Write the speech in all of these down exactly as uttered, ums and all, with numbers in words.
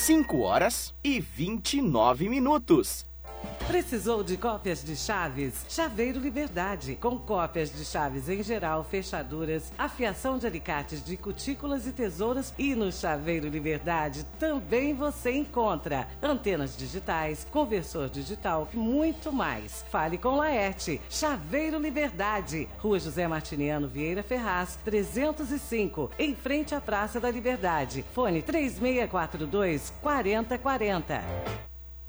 cinco horas e vinte e nove minutos. Precisou de cópias de chaves? Chaveiro Liberdade. Com cópias de chaves em geral, fechaduras, afiação de alicates de cutículas e tesouras. E no Chaveiro Liberdade também você encontra antenas digitais, conversor digital e muito mais. Fale com Laerte. Chaveiro Liberdade. Rua José Martiniano Vieira Ferraz, trezentos e cinco, em frente à Praça da Liberdade. Fone três seis quatro dois, quatro zero quatro zero.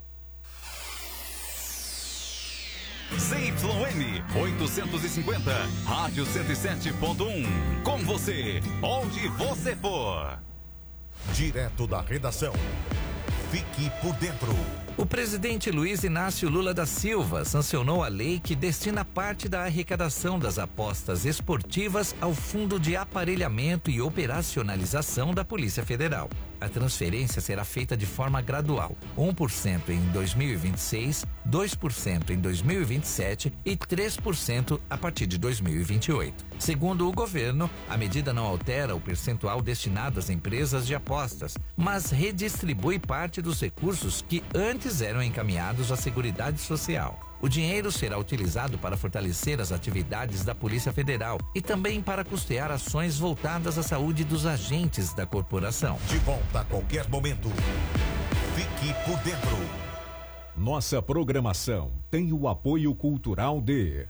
Z Y M oitocentos e cinquenta, Rádio cento e sete ponto um. Com você, onde você for. Direto da redação. Fique por dentro. O presidente Luiz Inácio Lula da Silva sancionou a lei que destina parte da arrecadação das apostas esportivas ao Fundo de Aparelhamento e Operacionalização da Polícia Federal. A transferência será feita de forma gradual, um por cento em dois mil e vinte e seis, dois por cento em dois mil e vinte e sete e três por cento a partir de dois mil e vinte e oito. Segundo o governo, a medida não altera o percentual destinado às empresas de apostas, mas redistribui parte dos recursos que antes eram encaminhados à Seguridade Social. O dinheiro será utilizado para fortalecer as atividades da Polícia Federal e também para custear ações voltadas à saúde dos agentes da corporação. De volta a qualquer momento. Fique por dentro. Nossa programação tem o apoio cultural de...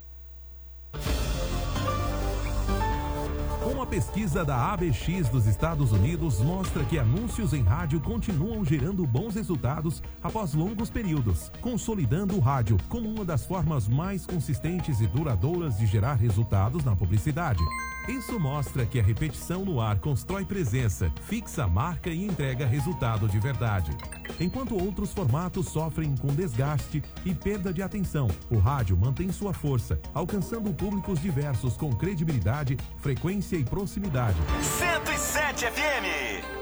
Uma pesquisa da A B X dos Estados Unidos mostra que anúncios em rádio continuam gerando bons resultados após longos períodos, consolidando o rádio como uma das formas mais consistentes e duradouras de gerar resultados na publicidade. Isso mostra que a repetição no ar constrói presença, fixa a marca e entrega resultado de verdade. Enquanto outros formatos sofrem com desgaste e perda de atenção, o rádio mantém sua força, alcançando públicos diversos com credibilidade, frequência e proximidade. cento e sete F M